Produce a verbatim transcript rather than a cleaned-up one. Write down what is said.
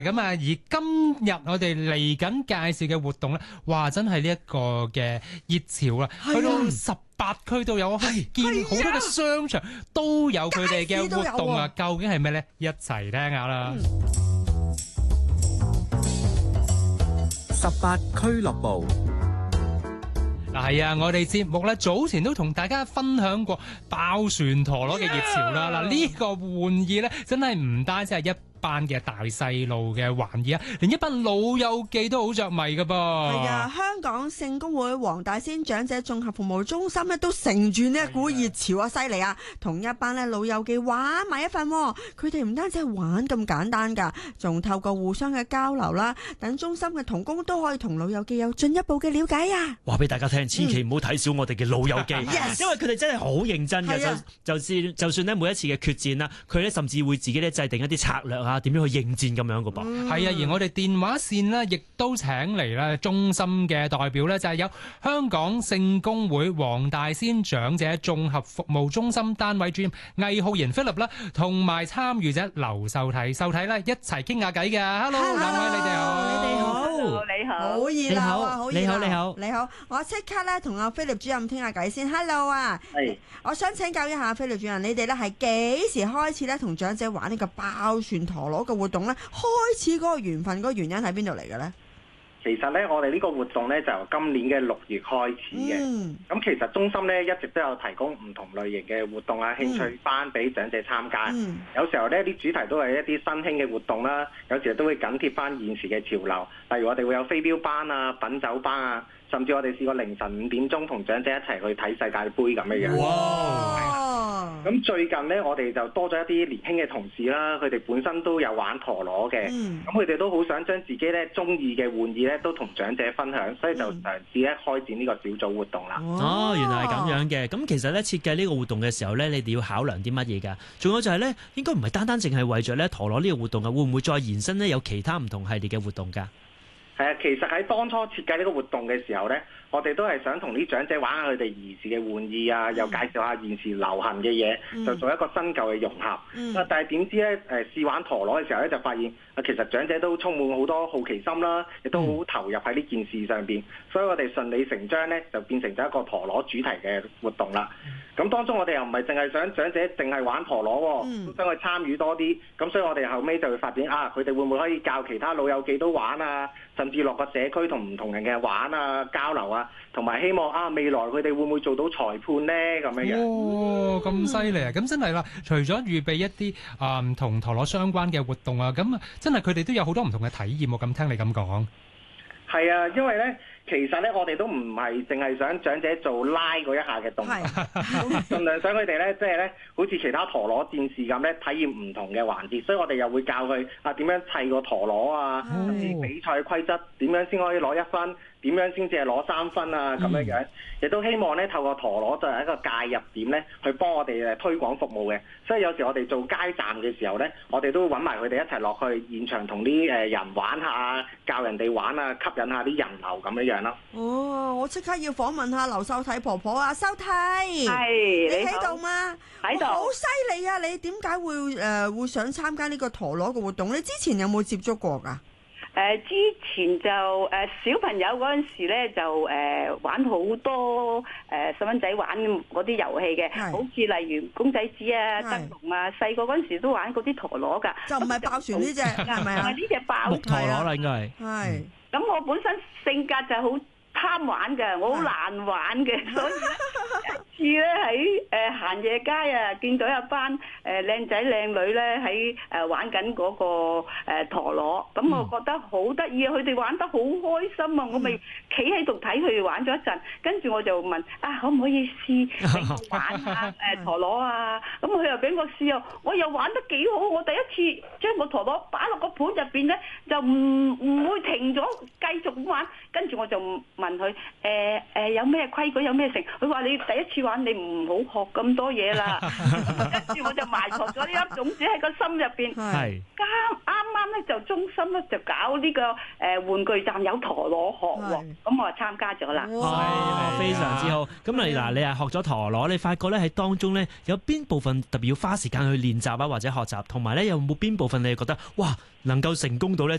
咁啊，而今日我哋嚟緊介紹嘅活動咧，哇，真係呢一個嘅熱潮啦，去到十八區都有，見好多嘅商場都有佢哋嘅活動啊！究竟係咩咧？一齊聽下啦！ 十八俱樂部。 嗱係啊，我哋節目咧早前都同大家分享過爆旋陀螺嘅熱潮啦。嗱、yeah! 呢個玩意咧，真係唔單止係一班嘅大細路嘅玩意啊，連一班老友記都好着迷噶噃。 係啊，香港聖公會黃大仙長者綜合服務中心咧都乘住呢一股熱潮啊，犀利啊！同一班咧老友記玩埋一份，佢哋唔單止係玩咁簡單噶，仲透過互相嘅交流啦，等中心嘅同工都可以同老友記有進一步嘅了解啊！ 話俾大家聽，千祈唔好睇小我哋嘅老友記，嗯、因為佢哋真係好認真嘅、啊，就就算就算咧每一次嘅決戰啦，佢咧甚至會自己咧制定一啲策略啊。點樣去應戰咁樣噶噃？係、 嗯、啊，而我哋電話線呢，亦都請嚟啦，中心嘅代表呢，就係有香港聖公會黃大仙長者綜合服務中心單位主任魏浩然 Philip 啦，同埋參與者劉秀娣秀娣咧一齊傾下偈嘅。Hello， 兩位你哋好， 你哋好， 你好， 好熱鬧啊，好熱鬧， 你好，你好， 你好，我即刻咧同阿 Philip 主任傾下偈先。Hello 啊，係，我想請教一下 Philip 主任，你哋咧係幾時開始咧同長者玩呢個爆旋陀螺嘅活動咧？開始嗰個緣分，嗰個原因喺邊度嚟嘅咧？ 其實咧，我哋呢個活動咧就由今年嘅六月開始嘅。咁、嗯、其實中心咧一直都有提供唔同類型嘅活動啊、興趣班俾長者參加。嗯、有時候呢啲主題都係一啲新興嘅活動啦，有時候都會緊貼翻現時嘅潮流。例如我哋會有飛鏢班啊、品酒班啊，甚至我哋試過凌晨五點鐘同長者一齊去睇世界盃咁嘅樣。哇！咁最近呢，我哋就多咗一啲年輕嘅同事啦，佢哋本身都有玩陀螺嘅，咁佢哋都好想將自己咧中意嘅玩意咧都同長者分享，所以就嘗試咧開展呢個小組活動啦。 哦，原來係咁樣嘅。咁其實咧設計呢個活動嘅時候咧，你哋要考量啲乜嘢㗎？仲有就係咧，應該唔係單單淨係為咗咧陀螺呢個活動啊，會唔會再延伸咧有其他唔同系列嘅活動㗎？ 係啊，其實喺當初設計呢個活動嘅時候咧，我哋都係想同啲長者玩下佢哋兒時嘅玩意啊，又介紹下現時流行嘅嘢，嗯、就做一個新舊嘅融合。嗯、但係點知咧，誒試玩陀螺嘅時候咧，就發現啊，其實長者都充滿好多好奇心啦，亦都好投入喺呢件事上邊，所以我哋順理成章咧，就變成咗一個陀螺主題嘅活動啦。咁當中我哋又唔係淨係想長者淨係玩陀螺，嗯、都想去參與多啲。咁所以我哋後尾就會發展啊，佢哋會唔會可以教其他老友記都玩啊？甚至落個社區同唔同人嘅玩啊、交流啊，同埋希望啊未來佢哋會唔會做到裁判呢？咁樣樣。 哦，咁犀利啊！咁真係啦，除咗預備一啲啊唔同陀螺相關嘅活動啊，咁真係佢哋都有好多唔同嘅體驗喎。咁聽你咁講。係啊，因為咧。其實咧，我哋都唔係淨係想長者做拉嗰一下嘅動作，盡量想佢哋咧，即係咧，好似其他陀螺戰士咁咧，體驗唔同嘅環節。所以我哋又會教佢啊點樣砌個陀螺啊，甚至比賽規則點樣先可以攞一分，點樣先至係攞三分啊咁樣樣。亦都希望咧透過陀螺就係一個介入點咧，去幫我哋誒推廣服務嘅。所以有時我哋做街站嘅時候咧，我哋都會揾埋佢哋一齊落去現場同啲誒人玩下，教人哋玩啊，吸引下啲人流咁樣樣咯。 哦，我即刻要訪問下劉秀娣婆婆啊，秀娣， 係你喺度嗎？ 喺度， 好犀利啊！你點解會誒、呃、會想參加呢個陀螺嘅活動？你之前有冇接觸過㗎？ 誒、呃、之前就誒、呃、小朋友嗰陣時咧就誒、呃、玩好多誒細蚊仔玩嗰啲遊戲嘅，好似例如公仔紙啊、燈籠啊，細個嗰陣時都玩嗰啲陀螺㗎， 就唔係爆旋呢隻，係咪啊？ 呢隻爆木陀螺啦，應該係。 係。 咁、嗯、我本身性格就好貪玩嘅，我好難玩嘅，所以一次咧喺誒行夜街啊，見到一班誒靚仔靚女咧喺誒玩緊嗰個誒陀螺，咁我覺得好得意啊！佢哋玩得好開心啊！我咪企喺度睇佢哋玩咗一陣，跟住我就問啊，可唔可以試玩下誒陀螺啊？咁佢又俾我試啊，我又玩得幾好，我第一次將個陀螺擺落個盤入邊咧，就唔唔會停咗，繼續玩。跟住我就問佢誒誒有咩規矩，有咩成？佢話你第一次玩。 玩，你唔好學咁多嘢啦。跟住我就埋藏咗呢粒種子喺個心入邊。 係啱啱啱咧就中心咧就搞呢個誒玩具站有陀螺學喎，咁我就參加咗啦。 係非常之好。咁你嗱，你係學咗陀螺，你發覺咧喺當中咧有邊部分特別要花時間去練習啊，或者學習，同埋咧有冇邊部分你覺得哇能夠成功到咧？